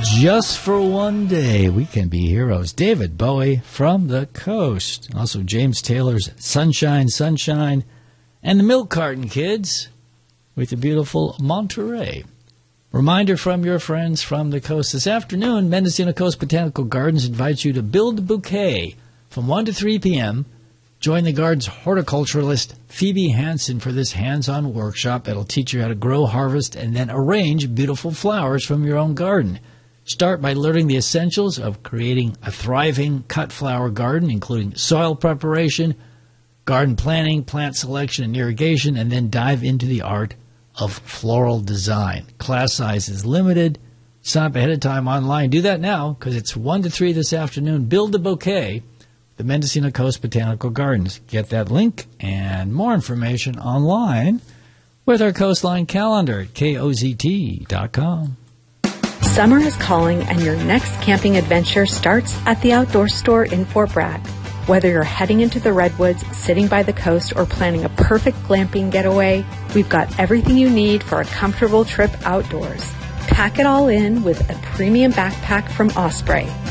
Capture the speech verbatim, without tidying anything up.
Just for one day, we can be heroes. David Bowie from the Coast. Also James Taylor's Sunshine, Sunshine, and the Milk Carton Kids with the beautiful Monterey. Reminder from your friends from the Coast. This afternoon, Mendocino Coast Botanical Gardens invites you to build a bouquet from one to three p.m. Join the garden's horticulturalist Phoebe Hansen for this hands-on workshop that'll teach you how to grow, harvest, and then arrange beautiful flowers from your own garden. Start by learning the essentials of creating a thriving cut flower garden, including soil preparation, garden planning, plant selection, and irrigation, and then dive into the art of floral design. Class size is limited. Sign up ahead of time online. Do that now because it's one to three this afternoon. Build a bouquet. The Mendocino Coast Botanical Gardens. Get that link and more information online with our Coastline calendar at K O Z T dot com. Summer is calling, and your next camping adventure starts at the Outdoor Store in Fort Bragg. Whether you're heading into the Redwoods, sitting by the coast, or planning a perfect glamping getaway, we've got everything you need for a comfortable trip outdoors. Pack it all in with a premium backpack from Osprey.